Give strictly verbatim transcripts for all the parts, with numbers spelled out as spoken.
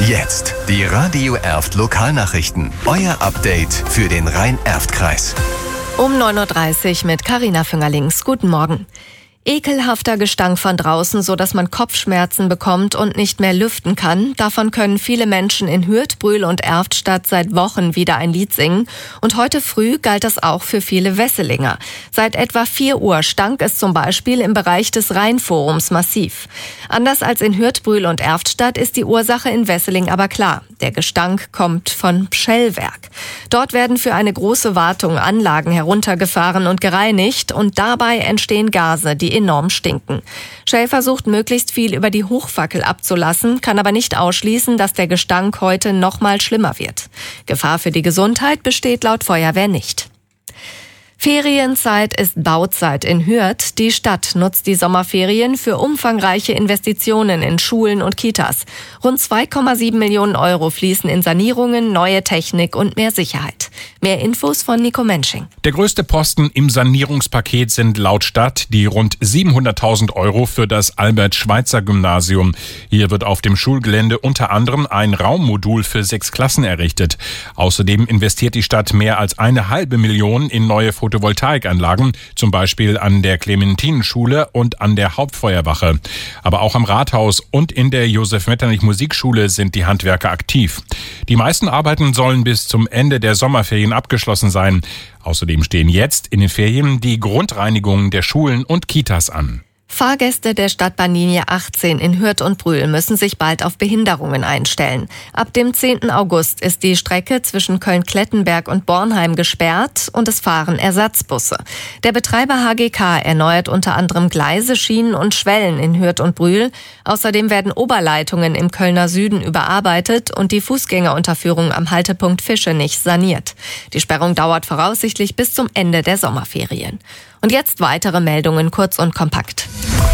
Jetzt die Radio Erft Lokalnachrichten. Euer Update für den Rhein-Erft-Kreis. Um neun Uhr dreißig mit Carina Füngerlings. Guten Morgen. Ekelhafter Gestank von draußen, so dass man Kopfschmerzen bekommt und nicht mehr lüften kann. Davon können viele Menschen in Hürth, Brühl und Erftstadt seit Wochen wieder ein Lied singen. Und heute früh galt das auch für viele Wesselinger. Seit etwa vier Uhr stank es zum Beispiel im Bereich des Rheinforums massiv. Anders als in Hürth, Brühl und Erftstadt ist die Ursache in Wesseling aber klar. Der Gestank kommt von Pschellwerk. Dort werden für eine große Wartung Anlagen heruntergefahren und gereinigt und dabei entstehen Gase, die enorm stinken. Shell versucht möglichst viel über die Hochfackel abzulassen, kann aber nicht ausschließen, dass der Gestank heute noch mal schlimmer wird. Gefahr für die Gesundheit besteht laut Feuerwehr nicht. Ferienzeit ist Bauzeit in Hürth. Die Stadt nutzt die Sommerferien für umfangreiche Investitionen in Schulen und Kitas. Rund zwei Komma sieben Millionen Euro fließen in Sanierungen, neue Technik und mehr Sicherheit. Mehr Infos von Nico Mensching. Der größte Posten im Sanierungspaket sind laut Stadt die rund siebenhunderttausend Euro für das Albert-Schweitzer-Gymnasium. Hier wird auf dem Schulgelände unter anderem ein Raummodul für sechs Klassen errichtet. Außerdem investiert die Stadt mehr als eine halbe Million in neue Photovoltaikanlagen, zum Beispiel an der Clementinenschule und an der Hauptfeuerwache. Aber auch am Rathaus und in der Josef-Metternich-Musikschule sind die Handwerker aktiv. Die meisten Arbeiten sollen bis zum Ende der Sommerferien abgeschlossen sein. Außerdem stehen jetzt in den Ferien die Grundreinigungen der Schulen und Kitas an. Fahrgäste der Stadtbahnlinie achtzehn in Hürth und Brühl müssen sich bald auf Behinderungen einstellen. Ab dem zehnten August ist die Strecke zwischen Köln-Klettenberg und Bornheim gesperrt und es fahren Ersatzbusse. Der Betreiber H G K erneuert unter anderem Gleise, Schienen und Schwellen in Hürth und Brühl. Außerdem werden Oberleitungen im Kölner Süden überarbeitet und die Fußgängerunterführung am Haltepunkt Fischenich saniert. Die Sperrung dauert voraussichtlich bis zum Ende der Sommerferien. Und jetzt weitere Meldungen kurz und kompakt.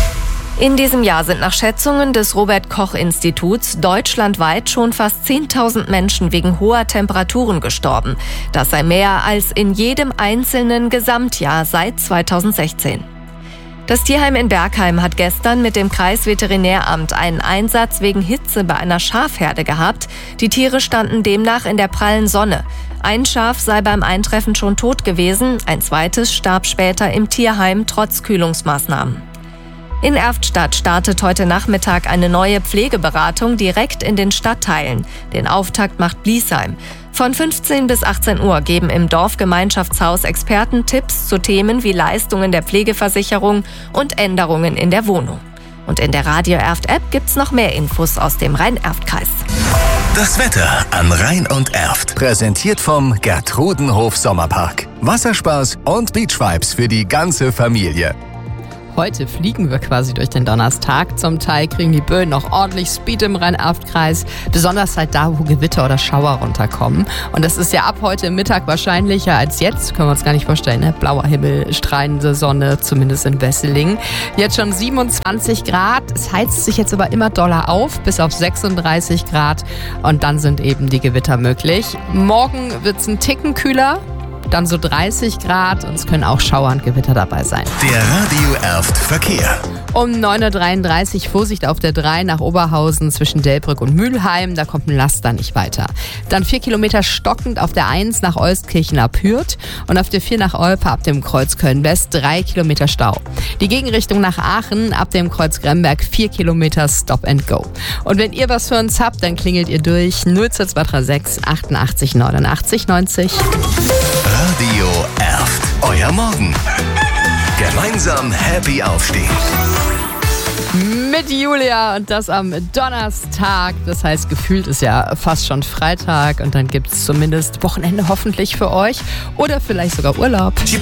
In diesem Jahr sind nach Schätzungen des Robert-Koch-Instituts deutschlandweit schon fast zehntausend Menschen wegen hoher Temperaturen gestorben. Das sei mehr als in jedem einzelnen Gesamtjahr seit zweitausendsechzehn. Das Tierheim in Bergheim hat gestern mit dem Kreisveterinäramt einen Einsatz wegen Hitze bei einer Schafherde gehabt. Die Tiere standen demnach in der prallen Sonne. Ein Schaf sei beim Eintreffen schon tot gewesen, ein zweites starb später im Tierheim trotz Kühlungsmaßnahmen. In Erftstadt startet heute Nachmittag eine neue Pflegeberatung direkt in den Stadtteilen. Den Auftakt macht Bliesheim. Von fünfzehn bis achtzehn Uhr geben im Dorfgemeinschaftshaus Experten Tipps zu Themen wie Leistungen der Pflegeversicherung und Änderungen in der Wohnung. Und in der Radio Erft App gibt's noch mehr Infos aus dem Rhein-Erft-Kreis. Das Wetter an Rhein und Erft. Präsentiert vom Gertrudenhof Sommerpark. Wasserspaß und Beachvibes für die ganze Familie. Heute fliegen wir quasi durch den Donnerstag. Zum Teil kriegen die Böen noch ordentlich Speed im Rhein-Erft-Kreis. Besonders halt da, wo Gewitter oder Schauer runterkommen. Und das ist ja ab heute Mittag wahrscheinlicher als jetzt. Können wir uns gar nicht vorstellen, ne? Blauer Himmel, strahlende Sonne, zumindest in Wesseling. Jetzt schon siebenundzwanzig Grad. Es heizt sich jetzt aber immer doller auf, bis auf sechsunddreißig Grad. Und dann sind eben die Gewitter möglich. Morgen wird es ein Ticken kühler. Dann so dreißig Grad und es können auch Schauer und Gewitter dabei sein. Der Radio Erft Verkehr. Um neun Uhr dreiunddreißig Vorsicht auf der drei nach Oberhausen zwischen Delbrück und Mülheim. Da kommt ein Laster nicht weiter. Dann vier Kilometer stockend auf der eins nach Euskirchen ab Hürth und auf der vier nach Olpe ab dem Kreuz Köln-West drei Kilometer Stau. Die Gegenrichtung nach Aachen ab dem Kreuz Gremberg vier Kilometer Stop and Go. Und wenn ihr was für uns habt, dann klingelt ihr durch null zwei zwei drei sechs achtundachtzig neunundachtzig neunzig. Radio Erft. Euer Morgen. Gemeinsam happy aufstehen. Mit Julia und das am Donnerstag. Das heißt, gefühlt ist ja fast schon Freitag und dann gibt es zumindest Wochenende hoffentlich für euch oder vielleicht sogar Urlaub.